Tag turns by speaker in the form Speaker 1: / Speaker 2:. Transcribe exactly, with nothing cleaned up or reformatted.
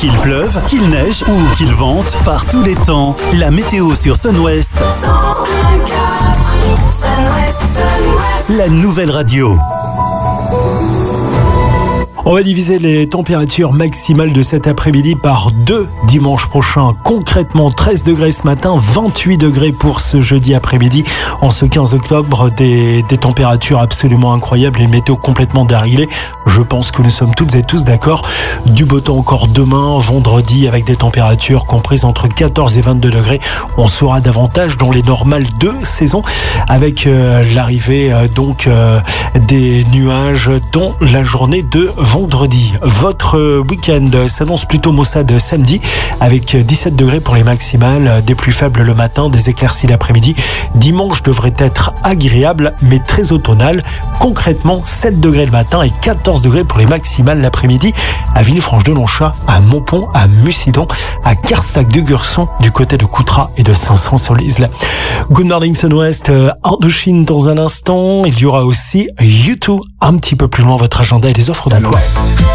Speaker 1: Qu'il pleuve, qu'il neige ou qu'il vente, par tous les temps, la météo sur Sun-Ouest. La nouvelle radio.
Speaker 2: On va diviser les températures maximales de cet après-midi par deux dimanche prochain. Concrètement, treize degrés ce matin, vingt-huit degrés pour ce jeudi après-midi. En ce quinze octobre, des, des températures absolument incroyables et une météo complètement déréglée. Je pense que nous sommes toutes et tous d'accord. Du beau temps encore demain, vendredi, avec des températures comprises entre quatorze et vingt-deux degrés. On sera davantage dans les normales de saison avec euh, l'arrivée euh, donc euh, des nuages dans la journée de vendredi. Votre week-end s'annonce plutôt maussade samedi avec dix-sept degrés pour les maximales, des plus faibles le matin, des éclaircies l'après-midi. Dimanche devrait être agréable mais très automnal. Concrètement, sept degrés le matin et quatorze degrés pour les maximales l'après-midi à Villefranche-de-Longchamp, à Montpont, à Mucidon, à Carsac-de-Gurson, du côté de Coutras et de Saint-Saëns-sur-l'Isle. Good morning Sun-Ouest, Indochine dans un instant. Il y aura aussi U deux un petit peu plus loin, votre agenda et les offres d'emploi.